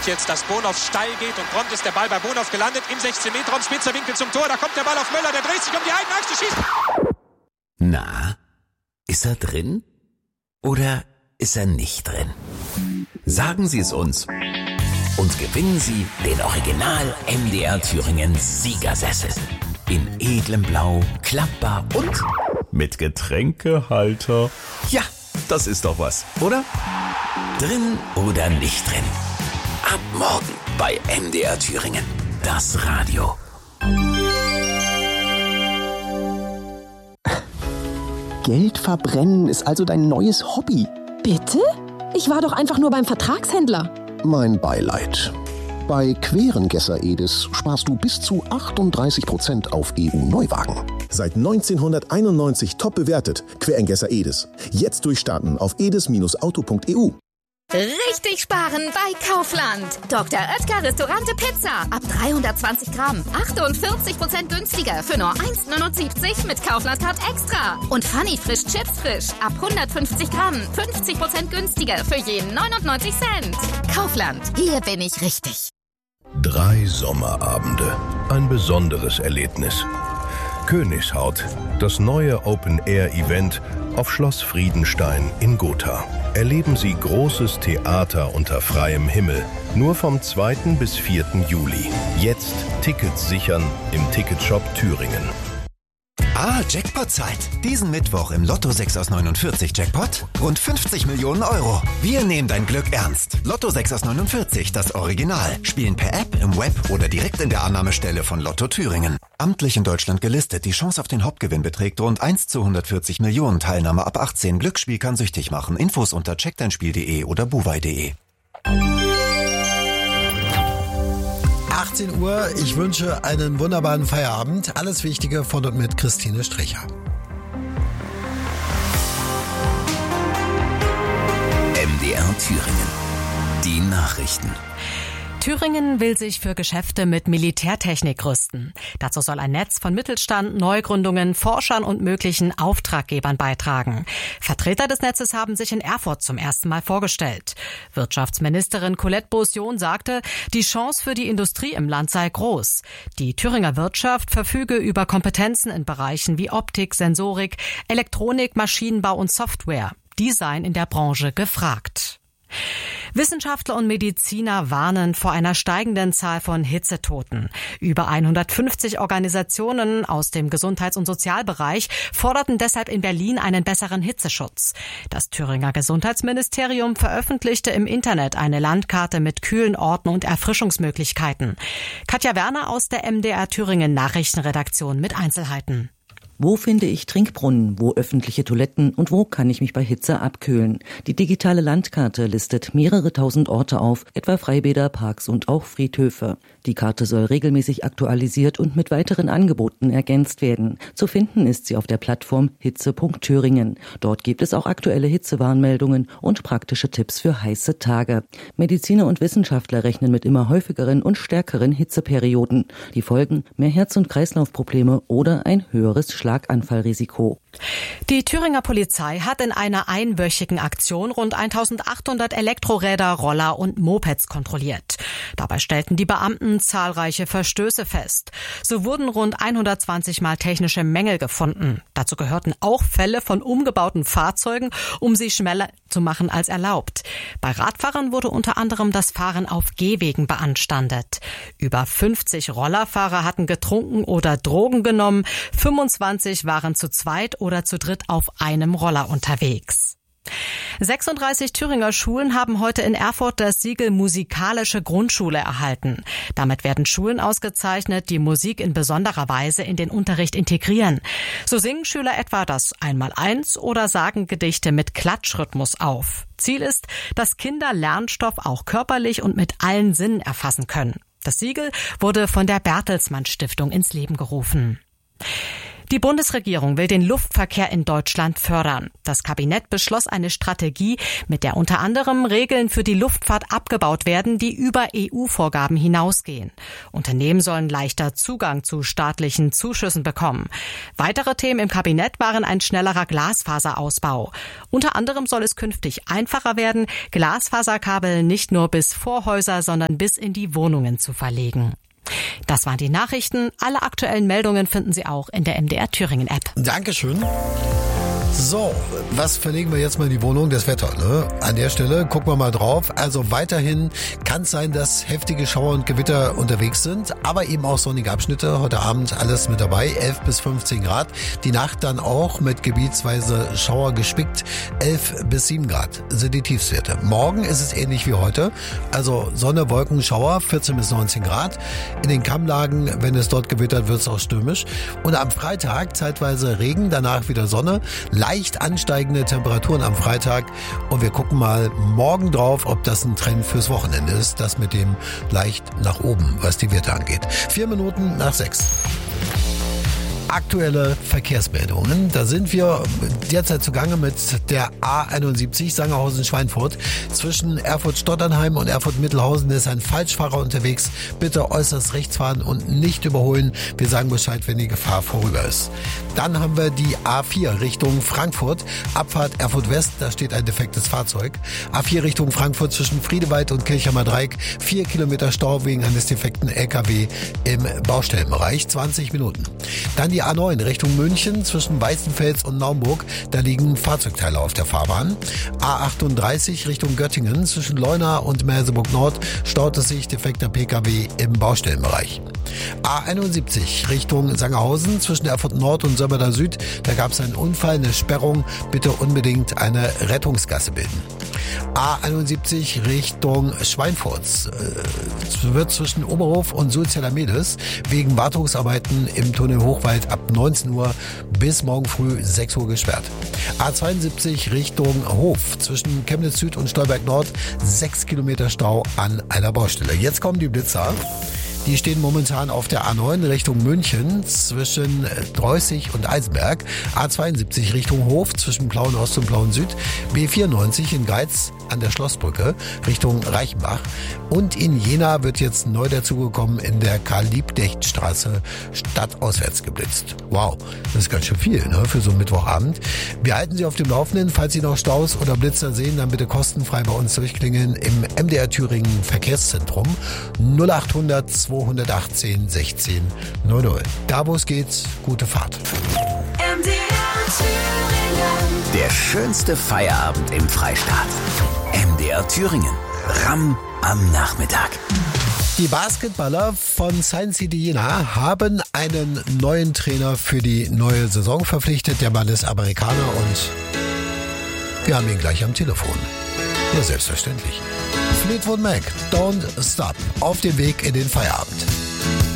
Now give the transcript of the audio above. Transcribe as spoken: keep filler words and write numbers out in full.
sieht jetzt, dass Bonhoff steil geht und prompt ist der Ball bei Bonhoff gelandet. Im sechzehn Meter Raum, spitzer Winkel zum Tor. Da kommt der Ball auf Möller, der dreht sich um die eigene Achse, schießt. Na, ist er drin? Oder ist er nicht drin? Sagen Sie es uns. Und gewinnen Sie den Original M D R Thüringen Siegersessel. In edlem Blau, klappbar und mit Getränkehalter. Ja, das ist doch was, oder? Drin oder nicht drin? Ab morgen bei M D R Thüringen. Das Radio. Geld verbrennen ist also dein neues Hobby. Bitte? Ich war doch einfach nur beim Vertragshändler. Mein Beileid. Bei Querengesser Edis sparst du bis zu achtunddreißig Prozent auf E U-Neuwagen. Seit neunzehnhunderteinundneunzig top bewertet. Querengesser Edis. Jetzt durchstarten auf edis auto punkt e u. Richtig sparen bei Kaufland. Doktor Oetker Restaurante Pizza. Ab dreihundertzwanzig Gramm. achtundvierzig Prozent günstiger für nur eins neunundsiebzig mit Kaufland-Card extra. Und Funny Frisch Chips Frisch. Ab hundertfünfzig Gramm. fünfzig Prozent günstiger für jeden neunundneunzig Cent. Kaufland. Hier bin ich richtig. Drei Sommerabende. Ein besonderes Erlebnis. Königshaut. Das neue Open-Air-Event auf Schloss Friedenstein in Gotha. Erleben Sie großes Theater unter freiem Himmel. Nur vom zweiten bis vierten Juli. Jetzt Tickets sichern im Ticketshop Thüringen. Ah, Jackpot-Zeit. Diesen Mittwoch im Lotto sechs aus neunundvierzig Jackpot rund fünfzig Millionen Euro. Wir nehmen dein Glück ernst. Lotto sechs aus neunundvierzig, das Original. Spielen per App, im Web oder direkt in der Annahmestelle von Lotto Thüringen. Amtlich in Deutschland gelistet. Die Chance auf den Hauptgewinn beträgt rund eins zu hundertvierzig Millionen. Teilnahme ab achtzehn. Glücksspiel kann süchtig machen. Infos unter check dein spiel punkt de oder buwei punkt de. achtzehn Uhr, ich wünsche einen wunderbaren Feierabend. Alles Wichtige von und mit Christine Stricher. M D R Thüringen. Die Nachrichten. Thüringen will sich für Geschäfte mit Militärtechnik rüsten. Dazu soll ein Netz von Mittelstand, Neugründungen, Forschern und möglichen Auftraggebern beitragen. Vertreter des Netzes haben sich in Erfurt zum ersten Mal vorgestellt. Wirtschaftsministerin Colette Beaussion sagte, die Chance für die Industrie im Land sei groß. Die Thüringer Wirtschaft verfüge über Kompetenzen in Bereichen wie Optik, Sensorik, Elektronik, Maschinenbau und Software. Die seien in der Branche gefragt. Wissenschaftler und Mediziner warnen vor einer steigenden Zahl von Hitzetoten. Über hundertfünfzig Organisationen aus dem Gesundheits- und Sozialbereich forderten deshalb in Berlin einen besseren Hitzeschutz. Das Thüringer Gesundheitsministerium veröffentlichte im Internet eine Landkarte mit kühlen Orten und Erfrischungsmöglichkeiten. Katja Werner aus der M D R Thüringen Nachrichtenredaktion mit Einzelheiten. Wo finde ich Trinkbrunnen, wo öffentliche Toiletten und wo kann ich mich bei Hitze abkühlen? Die digitale Landkarte listet mehrere tausend Orte auf, etwa Freibäder, Parks und auch Friedhöfe. Die Karte soll regelmäßig aktualisiert und mit weiteren Angeboten ergänzt werden. Zu finden ist sie auf der Plattform hitze punkt thüringen. Dort gibt es auch aktuelle Hitzewarnmeldungen und praktische Tipps für heiße Tage. Mediziner und Wissenschaftler rechnen mit immer häufigeren und stärkeren Hitzeperioden. Die Folgen: mehr Herz- und Kreislaufprobleme oder ein höheres Schlaganfallrisiko. Die Thüringer Polizei hat in einer einwöchigen Aktion rund eintausendachthundert Elektroräder, Roller und Mopeds kontrolliert. Dabei stellten die Beamten zahlreiche Verstöße fest. So wurden rund hundertzwanzig Mal technische Mängel gefunden. Dazu gehörten auch Fälle von umgebauten Fahrzeugen, um sie schneller zu machen als erlaubt. Bei Radfahrern wurde unter anderem das Fahren auf Gehwegen beanstandet. Über fünfzig Rollerfahrer hatten getrunken oder Drogen genommen. fünfundzwanzig waren zu zweit oder zu dritt auf einem Roller unterwegs. sechsunddreißig Thüringer Schulen haben heute in Erfurt das Siegel Musikalische Grundschule erhalten. Damit werden Schulen ausgezeichnet, die Musik in besonderer Weise in den Unterricht integrieren. So singen Schüler etwa das Einmaleins oder sagen Gedichte mit Klatschrhythmus auf. Ziel ist, dass Kinder Lernstoff auch körperlich und mit allen Sinnen erfassen können. Das Siegel wurde von der Bertelsmann Stiftung ins Leben gerufen. Die Bundesregierung will den Luftverkehr in Deutschland fördern. Das Kabinett beschloss eine Strategie, mit der unter anderem Regeln für die Luftfahrt abgebaut werden, die über E U-Vorgaben hinausgehen. Unternehmen sollen leichter Zugang zu staatlichen Zuschüssen bekommen. Weitere Themen im Kabinett waren ein schnellerer Glasfaserausbau. Unter anderem soll es künftig einfacher werden, Glasfaserkabel nicht nur bis vor Häuser, sondern bis in die Wohnungen zu verlegen. Das waren die Nachrichten. Alle aktuellen Meldungen finden Sie auch in der M D R Thüringen App. Dankeschön. So, was verlegen wir jetzt mal in die Wohnung? Das Wetter, ne? An der Stelle gucken wir mal drauf. Also weiterhin kann es sein, dass heftige Schauer und Gewitter unterwegs sind, aber eben auch sonnige Abschnitte. Heute Abend alles mit dabei, elf bis fünfzehn Grad. Die Nacht dann auch mit gebietsweise Schauer gespickt, elf bis sieben Grad sind die Tiefstwerte. Morgen ist es ähnlich wie heute, also Sonne, Wolken, Schauer, vierzehn bis neunzehn Grad. In den Kammlagen, wenn es dort gewittert, wird es auch stürmisch. Und am Freitag zeitweise Regen, danach wieder Sonne. Leicht ansteigende Temperaturen am Freitag und wir gucken mal morgen drauf, ob das ein Trend fürs Wochenende ist. Das mit dem leicht nach oben, was die Werte angeht. Vier Minuten nach sechs. Aktuelle Verkehrsmeldungen. Da sind wir derzeit zugange mit der A einundsiebzig Sangerhausen-Schweinfurt. Zwischen Erfurt-Stotternheim und Erfurt-Mittelhausen ist ein Falschfahrer unterwegs. Bitte äußerst rechts fahren und nicht überholen. Wir sagen Bescheid, wenn die Gefahr vorüber ist. Dann haben wir die A vier Richtung Frankfurt. Abfahrt Erfurt West, da steht ein defektes Fahrzeug. A vier Richtung Frankfurt zwischen Friedewald und Kirchheimer Dreieck. Vier Kilometer Stau wegen eines defekten L K W im Baustellenbereich. zwanzig Minuten. Dann die A neun Richtung München zwischen Weißenfels und Naumburg. Da liegen Fahrzeugteile auf der Fahrbahn. A achtunddreißig Richtung Göttingen zwischen Leuna und Merseburg Nord staut es sich defekter P K W im Baustellenbereich. A einundsiebzig Richtung Sangerhausen zwischen Erfurt Nord und Sömmerda Süd. Da gab es einen Unfall, eine Sperrung. Bitte unbedingt eine Rettungsgasse bilden. A einundsiebzig Richtung Schweinfurt äh, wird zwischen Oberhof und Sulzella-Medes wegen Wartungsarbeiten im Tunnel Hochwald ab neunzehn Uhr bis morgen früh sechs Uhr gesperrt. A zweiundsiebzig Richtung Hof zwischen Chemnitz Süd und Stolberg Nord, sechs Kilometer Stau an einer Baustelle. Jetzt kommen die Blitzer. Die stehen momentan auf der A neun Richtung München zwischen Dreußig und Eisenberg. A zweiundsiebzig Richtung Hof zwischen Plauen Ost und Plauen Süd. B vierundneunzig in Geiz an der Schlossbrücke Richtung Reichenbach. Und in Jena wird jetzt neu dazugekommen in der Karl-Liebknecht-Straße stadtauswärts geblitzt. Wow, das ist ganz schön viel, ne, für so einen Mittwochabend. Wir halten Sie auf dem Laufenden. Falls Sie noch Staus oder Blitzer sehen, dann bitte kostenfrei bei uns durchklingeln im M D R Thüringen Verkehrszentrum null achthundert zweihundertachtzehn sechzehn null null. Da wo es geht, gute Fahrt. M D R Thüringen. Der schönste Feierabend im Freistaat. M D R Thüringen. Ramm am Nachmittag. Die Basketballer von Science City Jena haben einen neuen Trainer für die neue Saison verpflichtet. Der Mann ist Amerikaner und wir haben ihn gleich am Telefon. Ja, selbstverständlich. Fleetwood Mac, Don't Stop, auf dem Weg in den Feierabend.